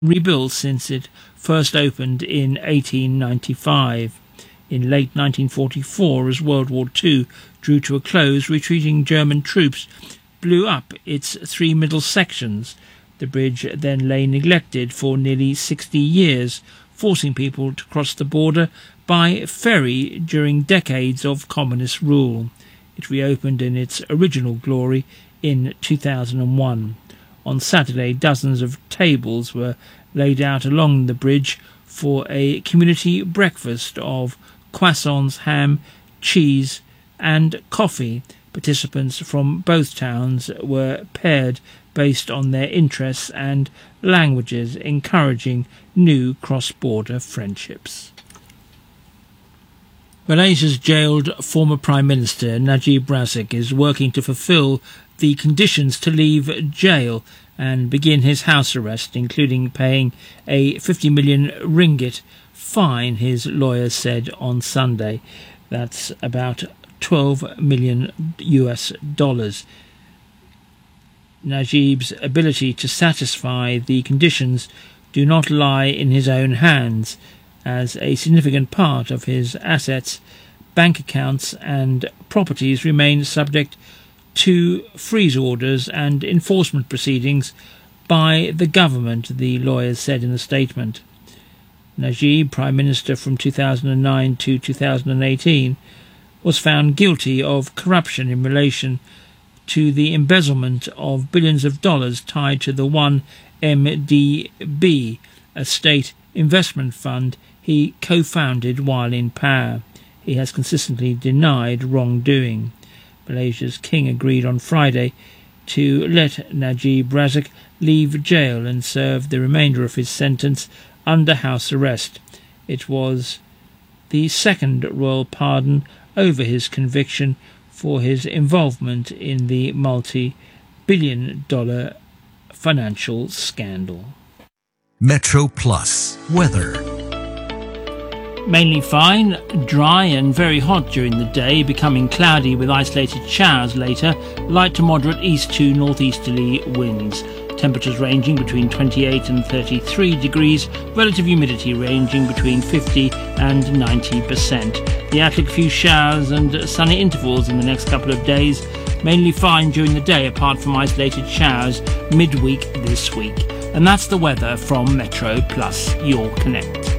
rebuilt since it first opened in 1895. In late 1944, as World War II drew to a close, retreating German troops blew up its three middle sections. The bridge then lay neglected for nearly 60 years, forcing people to cross the border by ferry during decades of communist rule. It reopened in its original glory in 2001. On Saturday, dozens of tables were laid out along the bridge for a community breakfast of croissants, ham, cheese and coffee. Participants from both towns were paired based on their interests and languages, encouraging new cross-border friendships. Malaysia's jailed former Prime Minister Najib Razak is working to fulfil the conditions to leave jail and begin his house arrest, including paying a 50 million ringgit fine, his lawyers said on Sunday. That's about $12 million. Najib's ability to satisfy the conditions do not lie in his own hands, as a significant part of his assets, bank accounts and properties remain subject to freeze orders and enforcement proceedings by the government, the lawyers said in a statement. Najib, Prime Minister from 2009 to 2018, was found guilty of corruption in relation to the embezzlement of billions of dollars tied to the 1MDB, a state investment fund he co-founded while in power. He has consistently denied wrongdoing. Malaysia's king agreed on Friday to let Najib Razak leave jail and serve the remainder of his sentence under house arrest. It was the second royal pardon over his conviction for his involvement in the multi-billion-dollar financial scandal. Metro Plus weather. Mainly fine, dry and very hot during the day, becoming cloudy with isolated showers later, light to moderate east to northeasterly winds. Temperatures ranging between 28 and 33 degrees, relative humidity ranging between 50 and 90%. The outlook, few showers and sunny intervals in the next couple of days, mainly fine during the day apart from isolated showers midweek this week. And that's the weather from Metro Plus, your connect.